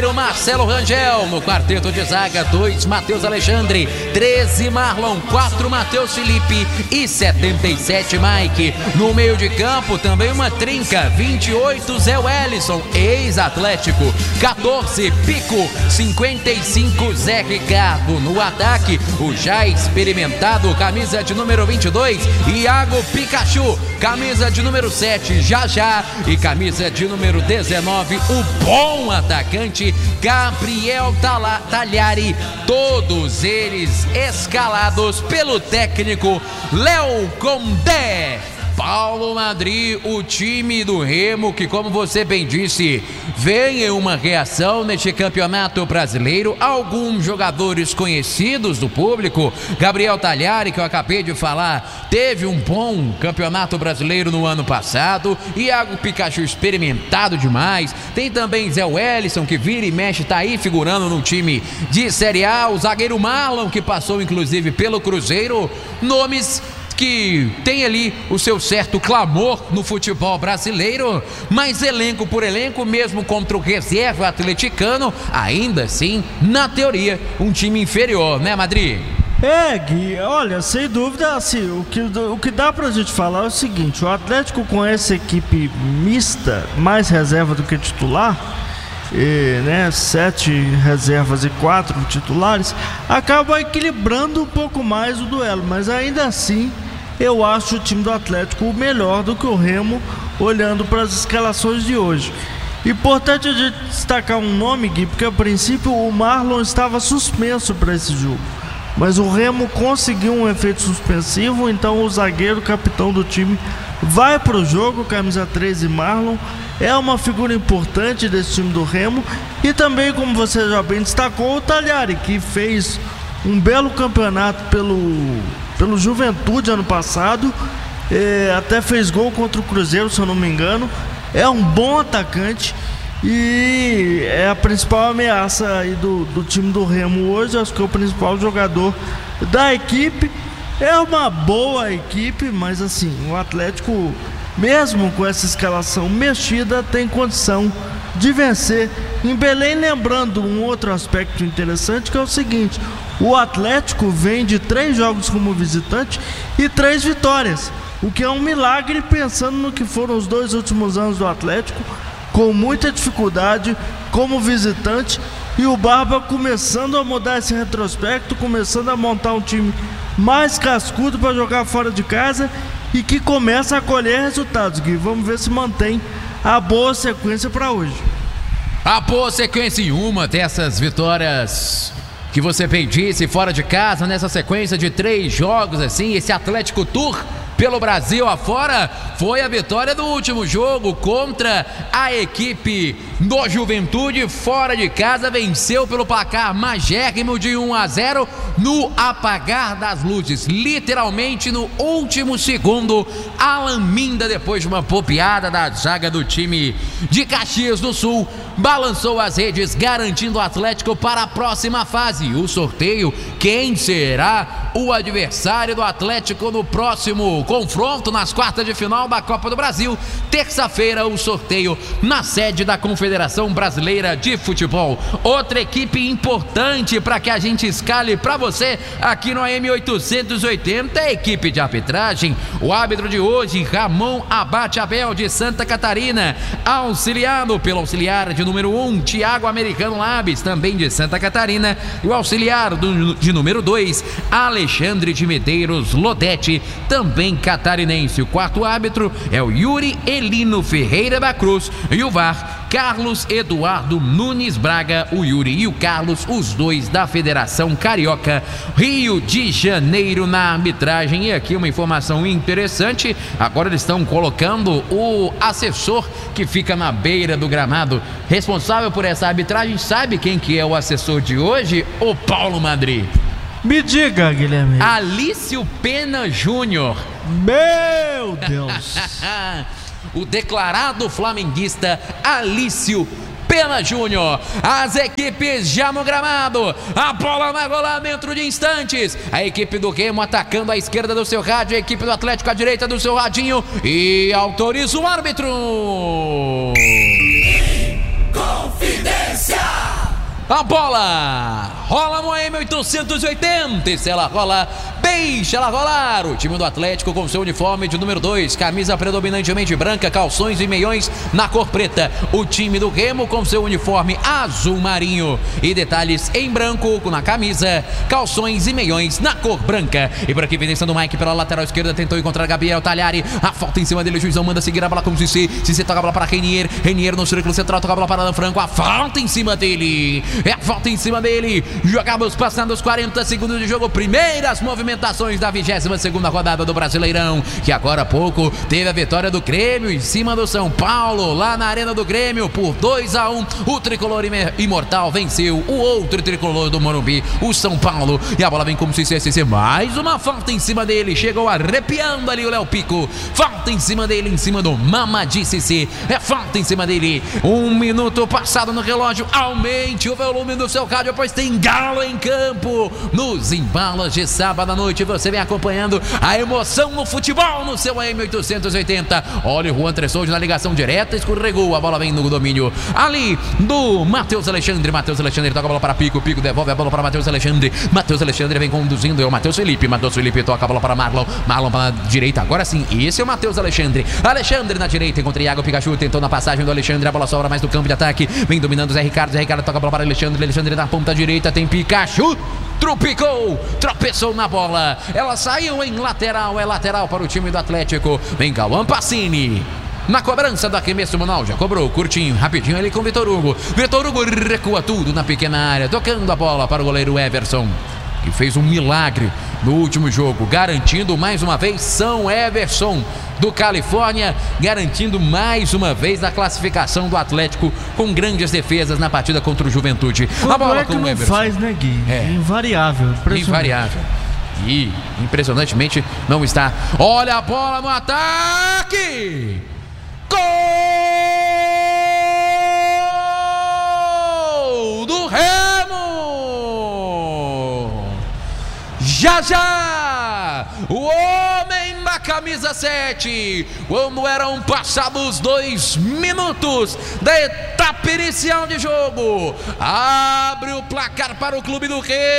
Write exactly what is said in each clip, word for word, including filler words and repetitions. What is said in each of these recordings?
Marcelo Rangel, no quarteto de zaga, dois Matheus Alexandre, treze Marlon, quatro Matheus Felipe e setenta e sete Mike. No meio de campo também uma trinca, vinte e oito Zé Wellison, ex-Atlético, quatorze Pico, cinquenta e cinco Zé Ricardo. No ataque, o já experimentado, camisa de número vinte e dois, Iago Pikachu, camisa de número sete, Jajá, e camisa de número dezenove, o bom atacante Gabriel Talhari, todos eles escalados pelo técnico Léo Condé. Paulo Madri, o time do Remo, que, como você bem disse, vem em uma reação neste campeonato brasileiro. Alguns jogadores conhecidos do público, Gabriel Talhari, que eu acabei de falar, teve um bom campeonato brasileiro no ano passado. Iago Pikachu, experimentado demais. Tem também Zé Wellison, que vira e mexe, tá aí figurando no time de Série A. O zagueiro Marlon, que passou inclusive pelo Cruzeiro. Nomes que tem ali o seu certo clamor no futebol brasileiro, mas elenco por elenco, mesmo contra o reserva atleticano, ainda assim, na teoria, um time inferior, né, Madri? É, Gui, olha, sem dúvida, assim, o que, o que dá pra gente falar é o seguinte: o Atlético, com essa equipe mista, mais reserva do que titular, e, né, sete reservas e quatro titulares, acaba equilibrando um pouco mais o duelo, mas ainda assim eu acho o time do Atlético melhor do que o Remo, olhando para as escalações de hoje. Importante a gente destacar um nome, Gui, porque a princípio o Marlon estava suspenso para esse jogo, mas o Remo conseguiu um efeito suspensivo, então o zagueiro, capitão do time, vai para o jogo, camisa treze Marlon. É uma figura importante desse time do Remo. E também, como você já bem destacou, o Talhari, que fez um belo campeonato pelo, pelo Juventude ano passado, é, até fez gol contra o Cruzeiro, se eu não me engano. É um bom atacante e é a principal ameaça aí do, do time do Remo hoje. Acho que é o principal jogador da equipe. É uma boa equipe, mas assim, o Atlético, mesmo com essa escalação mexida, tem condição de vencer em Belém. Lembrando um outro aspecto interessante, que é o seguinte: o Atlético vem de três jogos como visitante e três vitórias, o que é um milagre pensando no que foram os dois últimos anos do Atlético, com muita dificuldade como visitante, e o Barba começando a mudar esse retrospecto, começando a montar um time mais cascudo para jogar fora de casa e que começa a colher resultados, Gui. Vamos ver se mantém a boa sequência para hoje. A boa sequência em uma dessas vitórias que você bem disse, fora de casa, nessa sequência de três jogos, assim, esse Atlético Tour pelo Brasil afora, foi a vitória do último jogo contra a equipe do Juventude. Fora de casa, venceu pelo placar magérrimo de um a zero no apagar das luzes, literalmente no último segundo. Alan Minda, depois de uma bobeada da zaga do time de Caxias do Sul, balançou as redes, garantindo o Atlético para a próxima fase. O sorteio, quem será o adversário do Atlético no próximo confronto, nas quartas de final da Copa do Brasil? Terça-feira, o sorteio na sede da Confederação Brasileira de Futebol. Outra equipe importante para que a gente escale para você aqui no A M oitocentos e oitenta é a equipe de arbitragem. O árbitro de hoje, Ramon Abate Abel, de Santa Catarina, auxiliado pelo auxiliar de número um, Thiago Americano Labes, também de Santa Catarina, e o auxiliar do, de número dois, Alexandre de Medeiros Lodete, também catarinense. O quarto árbitro é o Yuri Elino Ferreira da Cruz, e o V A R, Carlos Eduardo Nunes Braga. O Yuri e o Carlos, os dois da Federação Carioca, Rio de Janeiro, na arbitragem. E aqui uma informação interessante: agora eles estão colocando o assessor que fica na beira do gramado, responsável por essa arbitragem. Sabe quem que é o assessor de hoje? O Paulo Madri. Me diga, Guilherme. Alício Pena Júnior. Meu Deus. O declarado flamenguista Alício Pena Júnior. As equipes já no gramado, a bola vai rolar dentro de instantes. A equipe do Remo atacando à esquerda do seu rádio, a equipe do Atlético à direita do seu radinho, e autoriza o árbitro. Confidência. A bola rola no A M oitocentos e oitenta. E se ela rola, deixa ela rolar. O time do Atlético com seu uniforme de número dois, camisa predominantemente branca, calções e meiões na cor preta. O time do Remo com seu uniforme azul marinho e detalhes em branco na camisa, calções e meiões na cor branca. E por aqui vem descendo o Mike pela lateral esquerda, tentou encontrar Gabriel Talhari. A falta em cima dele, o juizão manda seguir a bola com o Cissé. Cissé toca a bola para Renier. Renier no círculo central, toca a bola para Alan Franco. A falta em cima dele. É a falta em cima dele. Jogamos passando os quarenta segundos de jogo. Primeiras movimentações da vigésima segunda rodada do Brasileirão, que agora há pouco teve a vitória do Grêmio em cima do São Paulo, lá na Arena do Grêmio, por dois a um. O tricolor imortal venceu o outro tricolor do Morumbi, o São Paulo. E a bola vem como se fosse mais uma falta em cima dele. Chegou arrepiando ali o Léo Pico. Falta em cima dele, em cima do Mamadi Cissé. É falta em cima dele. Um minuto passado no relógio. Aumente o volume do seu rádio, pois tem Galo em campo. Nos embalos de sábado à noite, você vem acompanhando a emoção no futebol no seu A M oitocentos e oitenta. Olha o Juan Tressoldi na ligação direta, escorregou. A bola vem no domínio ali do Matheus Alexandre. Matheus Alexandre toca a bola para Pico. Pico devolve a bola para Matheus Alexandre. Matheus Alexandre vem conduzindo. É o Matheus Felipe. Matheus Felipe toca a bola para Marlon. Marlon para a direita. Agora sim, esse é o Matheus Alexandre. Alexandre na direita encontra Iago Pikachu. Tentou na passagem do Alexandre. A bola sobra mais do campo de ataque. Vem dominando o Zé Ricardo. Zé Ricardo toca a bola para Alexandre. Alexandre na ponta direita. Tem Pikachu. Tropicou, tropeçou na bola. Ela saiu em lateral. É lateral para o time do Atlético. Vem Cauã Pacini. Na cobrança do arremesso, Monal já cobrou curtinho, rapidinho ali com Vitor Hugo. Vitor Hugo recua tudo na pequena área, tocando a bola para o goleiro Everson, que fez um milagre no último jogo, garantindo mais uma vez São Everson do Califórnia, garantindo mais uma vez a classificação do Atlético com grandes defesas na partida contra o Juventude. A bola é com o Everson. Faz, né, Gui? É. Invariável. Invariável. E, impressionantemente, não está. Olha a bola no ataque! Gol do Remo! Já já! O homem da camisa sete, quando eram passados dois minutos da etapa inicial de jogo, abre o placar para o clube do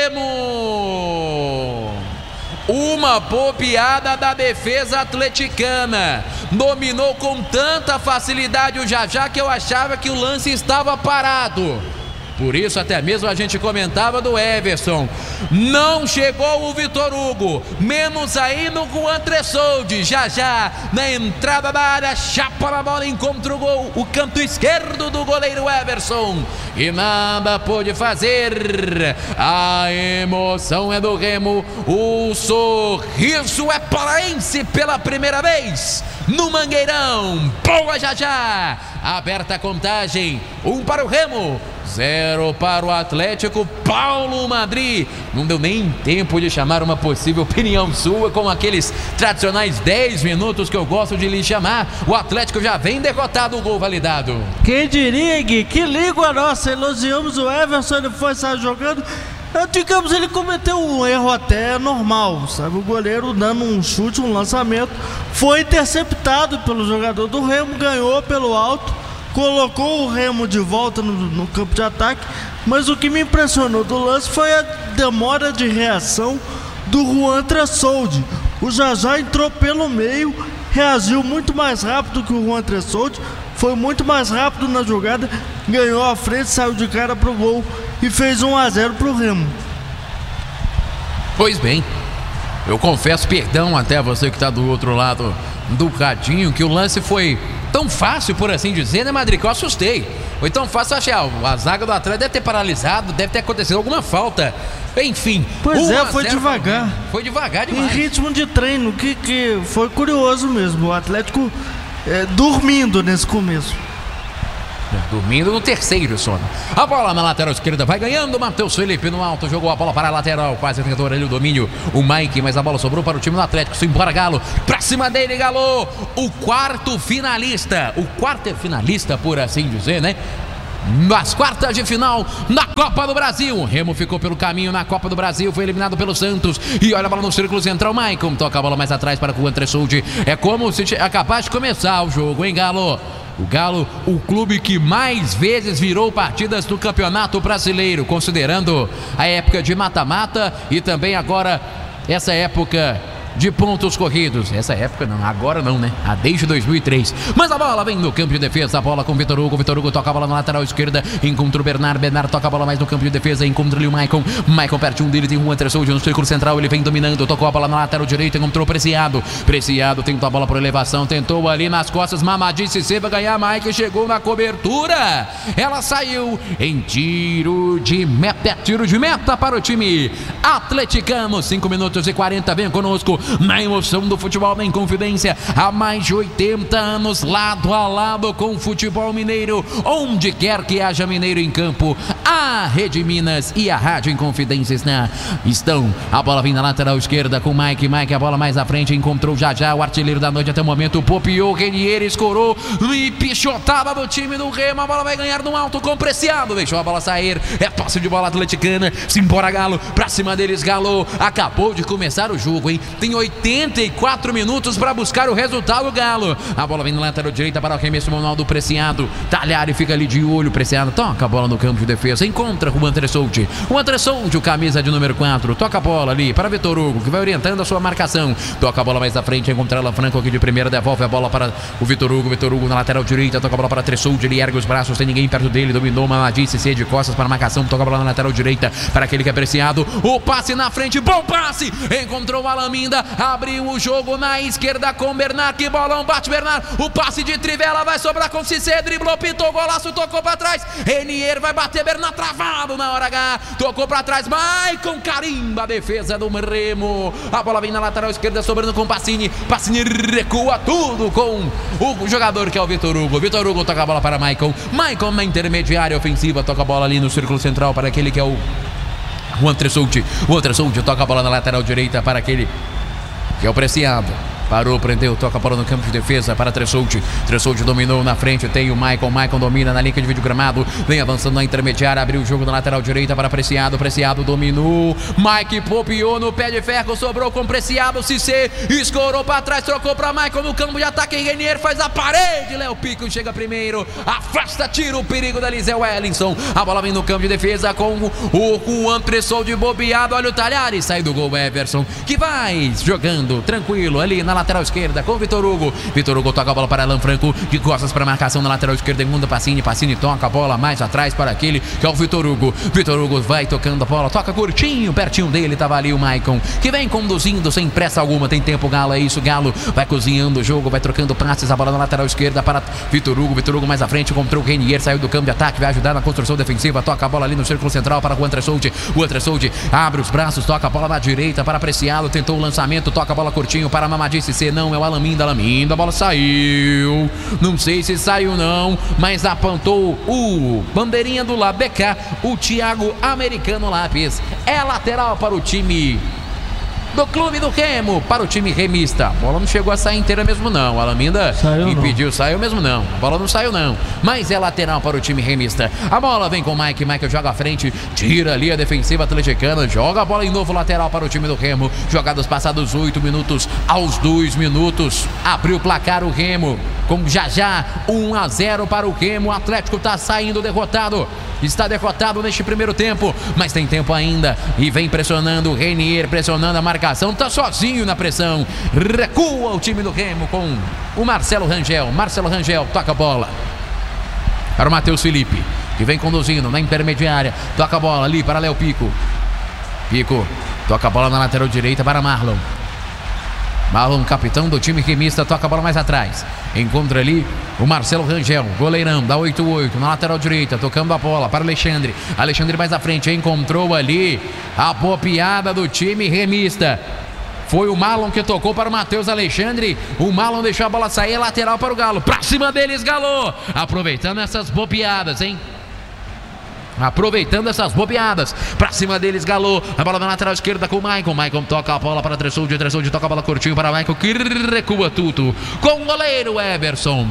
Remo. Uma bobeada da defesa atleticana. Dominou com tanta facilidade o Jajá que eu achava que o lance estava parado. Por isso até mesmo a gente comentava do Everson. Não chegou o Vitor Hugo, menos aí no Juan Tressoldi. Já já na entrada da área, chapa na bola, encontra o gol, o canto esquerdo do goleiro Everson, e nada pôde fazer. A emoção é do Remo, o sorriso é paraense pela primeira vez no Mangueirão. Boa, já já, aberta a contagem, um para o Remo, zero para o Atlético. Paulo Madri, não deu nem tempo de chamar uma possível opinião sua com aqueles tradicionais dez minutos que eu gosto de lhe chamar. O Atlético já vem derrotado, o gol validado. Quem diria, Gui, que língua nossa, elogiamos o Everson, ele foi sair jogando. Digamos, ele cometeu um erro até normal, sabe? O goleiro dando um chute, um lançamento, foi interceptado pelo jogador do Remo, ganhou pelo alto, colocou o Remo de volta no, no campo de ataque. Mas o que me impressionou do lance foi a demora de reação do Juan Tressoldi. O Jajá entrou pelo meio, reagiu muito mais rápido que o Juan Tressoldi, foi muito mais rápido na jogada, ganhou a frente, saiu de cara pro gol e fez um a zero pro Remo. Pois bem, eu confesso perdão até a você que está do outro lado do radinho, que o lance foi tão fácil, por assim dizer, né, Madri? Que eu assustei. Foi tão fácil, eu achei, ah, a zaga do Atlético deve ter paralisado, deve ter acontecido alguma falta. Enfim. Pois é, foi devagar. Foi devagar demais. Em ritmo de treino, que, que foi curioso mesmo. O Atlético é, dormindo nesse começo. Dormindo no terceiro sono. A bola na lateral esquerda vai ganhando. Matheus Felipe no alto, jogou a bola para a lateral, quase tentou ali o domínio o Mike, mas a bola sobrou para o time do Atlético. Se embora Galo, pra cima dele, Galo, o quarto finalista, o quarto finalista, por assim dizer, né? Nas quartas de final na Copa do Brasil. O Remo ficou pelo caminho na Copa do Brasil, foi eliminado pelo Santos. E olha a bola no círculo central, Maicon toca a bola mais atrás para o Juan Tressoldi. É como se acabasse de começar o jogo, hein, Galo? O Galo, o clube que mais vezes virou partidas no Campeonato Brasileiro, considerando a época de mata-mata e também agora essa época de pontos corridos. Essa época não, agora não, né? Ah, desde dois mil e três. Mas a bola vem no campo de defesa, a bola com o Vitor Hugo. Vitor Hugo toca a bola na lateral esquerda, encontra o Bernard. Bernard toca a bola mais no campo de defesa, encontra ali o Maicon. Maicon pertinho dele, tem um Anderson no círculo central, ele vem dominando, tocou a bola na lateral direita, encontrou o Preciado. Preciado tentou a bola por elevação, tentou ali nas costas, Mamadi Cissé vai ganhar, Mike chegou na cobertura. Ela saiu em tiro de meta, tiro de meta para o time atleticano. cinco minutos e quarenta, vem conosco na emoção do futebol, na Inconfidência, há mais de oitenta anos, lado a lado com o futebol mineiro, onde quer que haja mineiro em campo, a Rede Minas e a Rádio Inconfidência na, estão. A bola vem na lateral esquerda com o Mike, Mike a bola mais à frente, encontrou já já o artilheiro da noite até o momento, Popiou, Renier escorou e pichotada do time do Remo, a bola vai ganhar no alto com o Preciado, deixou a bola sair, é posse de bola atleticana, simbora Galo, pra cima deles Galo, acabou de começar o jogo, hein, tem oitenta e quatro minutos para buscar o resultado Galo. A bola vem na lateral direita para o arremesso manual do Preciado. Talhari fica ali de olho. Preciado toca a bola no campo de defesa. Encontra com o Antressolti. O Antressolti, o camisa de número quatro. Toca a bola ali para Vitor Hugo, que vai orientando a sua marcação. Toca a bola mais à frente. Encontra Alan Franco aqui de primeira. Devolve a bola para o Vitor Hugo. Vitor Hugo na lateral direita. Toca a bola para Antressolti. Ele ergue os braços. Tem ninguém perto dele. Dominou Mamadi Cissé de costas para a marcação. Toca a bola na lateral direita para aquele que é Preciado. O passe na frente. Bom passe. Encontrou o Alaminda. Abriu o jogo na esquerda com Bernard, que bolão, bate Bernard, o passe de trivela vai sobrar com Cissé, driblou, pintou, golaço, tocou pra trás, Renier vai bater, Bernard travado na hora H, tocou pra trás, Maicon carimba a defesa do Remo, a bola vem na lateral esquerda sobrando com Pacini, Pacini recua tudo com o jogador que é o Vitor Hugo, Vitor Hugo toca a bola para Maicon, Maicon na intermediária ofensiva, toca a bola ali no círculo central para aquele que é o o Antressolti, o Antressolti toca a bola na lateral direita para aquele que é o Preciado. Parou, prendeu, toca a bola no campo de defesa para Antressolti. Antressolti dominou na frente, tem o Maicon. Maicon domina na linha de vídeo gramado. Vem avançando na intermediária, abriu o jogo na lateral direita para Preciado. Preciado dominou. Mike Popiou no pé de ferro, sobrou com Preciado. Cissé escorou para trás, trocou para Maicon no campo de ataque. Renier faz a parede. Léo Pico chega primeiro. Afasta, tira o perigo da Lisé Wellington. A bola vem no campo de defesa com o, o Antressolti bobeado. Olha o Talhari, sai do gol Everson, que vai jogando tranquilo ali na lateral esquerda com Vitor Hugo. Vitor Hugo toca a bola para Alan Franco, de costas para a marcação na lateral esquerda, em Pacini. Pacini toca a bola mais atrás para aquele que é o Vitor Hugo. Vitor Hugo vai tocando a bola, toca curtinho, pertinho dele estava ali o Maicon, que vem conduzindo sem pressa alguma. Tem tempo Galo, é isso, Galo vai cozinhando o jogo, vai trocando passes, a bola na lateral esquerda para Vitor Hugo. Vitor Hugo mais à frente, encontrou o Renier, saiu do campo de ataque, vai ajudar na construção defensiva, toca a bola ali no círculo central para o Antressolti. O Antressolti abre os braços, toca a bola na direita para Preciado, tentou o lançamento, toca a bola curtinho para Mamadi Cissé, não, é o Alaminda, Alaminda, a bola saiu, não sei se saiu não, mas apontou o bandeirinha do lado B K, o Thiago Americano Lápis, é lateral para o time do clube do Remo, para o time remista. A bola não chegou a sair inteira mesmo não, a Alaminda impediu, não. Saiu mesmo não, a bola não saiu não, mas é lateral para o time remista. A bola vem com o Mike, Mike joga à frente, tira ali a defensiva atleticana, joga a bola em novo lateral para o time do Remo. Jogados passados oito minutos, aos dois minutos, abriu o placar o Remo, com já já um a zero para o Remo. O Atlético está saindo derrotado, está derrotado neste primeiro tempo, mas tem tempo ainda, e vem pressionando o Renier, pressionando a marcação, está sozinho na pressão, recua o time do Remo com o Marcelo Rangel. Marcelo Rangel toca a bola para o Matheus Felipe, que vem conduzindo na intermediária, toca a bola ali para Léo Pico. Pico toca a bola na lateral direita para Marlon. Marlon, capitão do time remista, toca a bola mais atrás, encontra ali o Marcelo Rangel, goleirão, dá oito oito na lateral direita, tocando a bola para Alexandre. Alexandre mais à frente, encontrou ali a bobeada do time remista. Foi o Marlon que tocou para o Matheus Alexandre. O Marlon deixou a bola sair, lateral para o Galo. Pra cima deles, Galo, aproveitando essas bobeadas, hein? Aproveitando essas bobeadas, pra cima deles, Galo. A bola na lateral esquerda com o Maicon. Maicon toca a bola para Antressolti. Antressolti toca a bola curtinho para Maicon, que recua tudo com o goleiro Everson.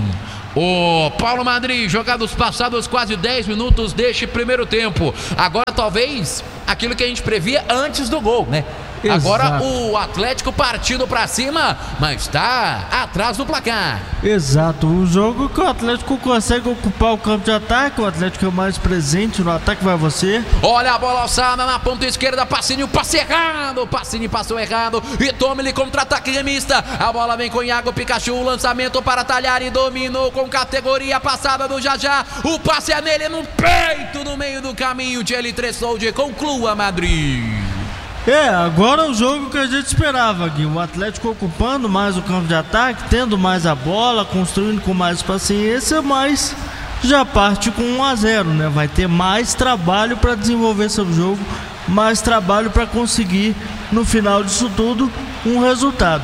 O Paulo Madrid, jogados passados quase dez minutos deste primeiro tempo. Agora talvez aquilo que a gente previa antes do gol, né? Exato. Agora o Atlético partindo pra cima, mas tá atrás do placar. Exato, o jogo que o Atlético consegue ocupar o campo de ataque, o Atlético é mais presente no ataque, vai você. Olha a bola alçada na ponta esquerda, Passinho, passe errado, Passinho passou errado e toma ele contra-ataque remista. A bola vem com Iago Pikachu, lançamento para Talhari, dominou com categoria, passada do Jajá, o passe é nele no peito, no meio do caminho, Thierry Tressoldi conclua Madrid. É, agora o jogo que a gente esperava, Gui. O Atlético ocupando mais o campo de ataque, tendo mais a bola, construindo com mais paciência, mas já parte com um a zero, né? Vai ter mais trabalho para desenvolver seu jogo, mais trabalho para conseguir, no final disso tudo, um resultado.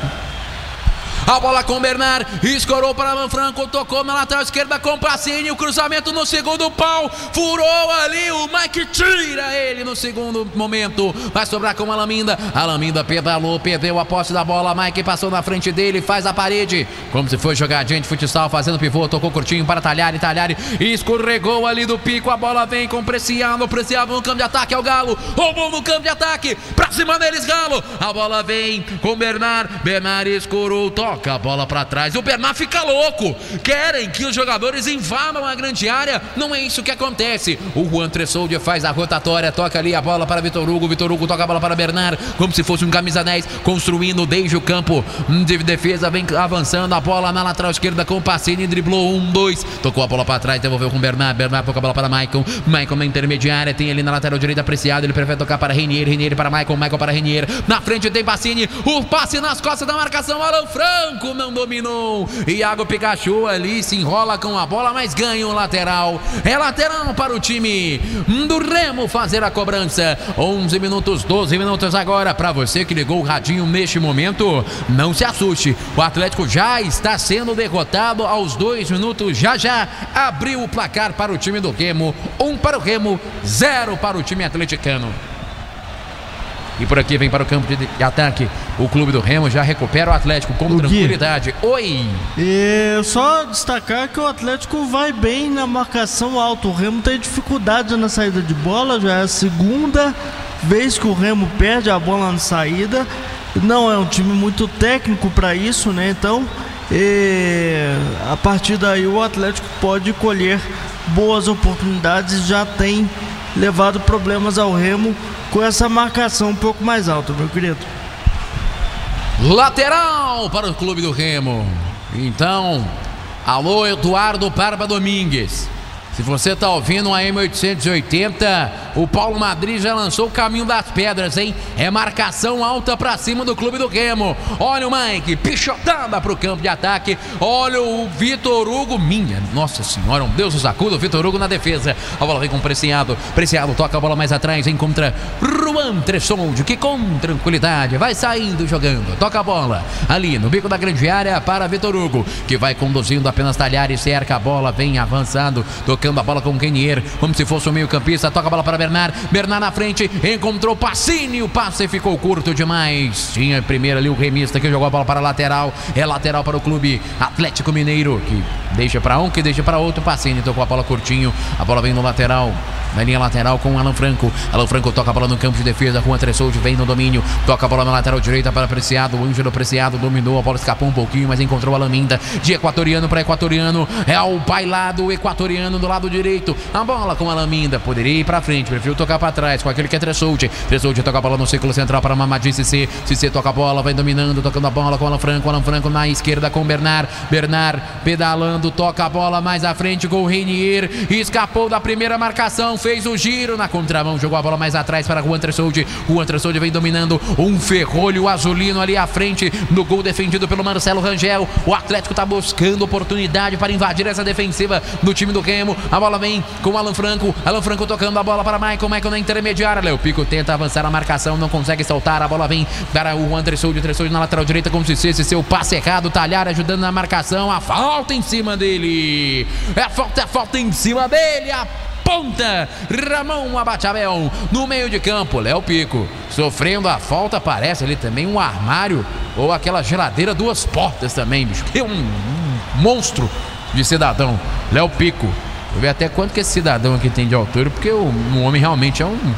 A bola com o Bernard, escorou para Alan Franco, tocou na lateral esquerda com Passinho, o cruzamento no segundo pau, furou ali, o Mike tira ele no segundo momento, vai sobrar com a Alaminda, Alaminda pedalou, perdeu a posse da bola, Mike passou na frente dele, faz a parede, como se fosse jogadinha de futsal, fazendo pivô, tocou curtinho para Talhari, Talhari escorregou ali do pico, a bola vem com Preciado, Preciado no campo de ataque, é o Galo, roubou no campo de ataque, pra cima deles Galo, a bola vem com Bernard, Bernard escorou, toca a bola para trás, o Bernard fica louco, querem que os jogadores invadam a grande área, não é isso que acontece, o Juan Tressoldi faz a rotatória, toca ali a bola para Vitor Hugo, Vitor Hugo toca a bola para Bernard, como se fosse um camisa dez, construindo desde o campo de defesa, vem avançando a bola na lateral esquerda com o Passinho, driblou um, dois, tocou a bola para trás, devolveu com o Bernard, Bernard toca a bola para Maicon, Maicon na intermediária, tem ali na lateral direita Preciado, ele prefere tocar para Renier, Renier para Maicon, Maicon para Renier, na frente tem Passinho, o passe nas costas da marcação, Alan Franco não dominou, Iago Pikachu ali se enrola com a bola, mas ganha o lateral, é lateral para o time do Remo fazer a cobrança, onze minutos, doze minutos agora, para você que ligou o radinho neste momento, não se assuste, o Atlético já está sendo derrotado aos dois minutos, já já abriu o placar para o time do Remo, um para o Remo, zero para o time atleticano. E por aqui vem para o campo de ataque o clube do Remo, já recupera o Atlético com o tranquilidade. Gui. Oi! E só destacar que o Atlético vai bem na marcação alta. O Remo tem dificuldade na saída de bola, já é a segunda vez que o Remo perde a bola na saída. Não é um time muito técnico para isso, né? Então, e, a partir daí o Atlético pode colher boas oportunidades, já tem levado problemas ao Remo com essa marcação um pouco mais alta, meu querido. Lateral para o clube do Remo. Então, alô Eduardo Barba Domingues, se você tá ouvindo a M oitocentos e oitenta, o Paulo Madrid já lançou o caminho das pedras, hein? É marcação alta pra cima do clube do Remo. Olha o Mike, pichotada pro campo de ataque. Olha o Vitor Hugo, minha nossa senhora, um Deus nos acuda, o Vitor Hugo na defesa. A bola vem com o Preciado, Preciado toca a bola mais atrás, encontra Juan Tressoldi, que com tranquilidade vai saindo jogando. Toca a bola ali no bico da grande área para Vitor Hugo, que vai conduzindo apenas Talhari, cerca a bola, vem avançando, tocando a bola com o Renier, como se fosse o meio campista, toca a bola para Bernard, Bernard na frente, encontrou Passinho, o passe ficou curto demais, tinha primeiro ali o remista que jogou a bola para a lateral, é lateral para o clube Atlético Mineiro, que deixa para um, que deixa para outro, Passinho tocou a bola curtinho, a bola vem no lateral, na linha lateral com o Alan Franco, Alan Franco toca a bola no campo de defesa, Juan Tressoldi vem no domínio, toca a bola na lateral direita para Preciado, o Ângelo Preciado dominou, a bola escapou um pouquinho, mas encontrou a Alaminda, de equatoriano para equatoriano, é o bailado equatoriano do lado direito, a bola com a Alaminda, poderia ir para frente, preferiu tocar para trás com aquele que é Tressoldi, Tressoldi toca a bola no círculo central para Mamadi Cissé, Cissé toca a bola, vai dominando, tocando a bola com o Alan Franco, Alan Franco na esquerda com o Bernard, Bernard pedalando, toca a bola mais à frente com o Renier, escapou da primeira marcação, fez o giro na contramão, jogou a bola mais atrás para Juan Tressoldi, Juan Tressoldi vem dominando, um ferrolho azulino ali à frente, no gol defendido pelo Marcelo Rangel, o Atlético está buscando oportunidade para invadir essa defensiva do time do Remo, a bola vem com o Alan Franco, Alan Franco tocando a bola para Maicon, Maicon na intermediária, Léo Pico tenta avançar a marcação, não consegue soltar, a bola vem para o Juan Tressoldi, Tressoldi na lateral direita com o Cissé, Cissé o passe errado, Talhari ajudando na marcação, a falta em cima dele, é a falta, é a falta em cima dele, a ponta, Ramon Abachabel no meio de campo, Léo Pico sofrendo a falta, parece ali também um armário ou aquela geladeira duas portas também, bicho, é um, um monstro de cidadão, Léo Pico. Eu ver até quanto que esse cidadão aqui tem de altura, porque o, o homem realmente é um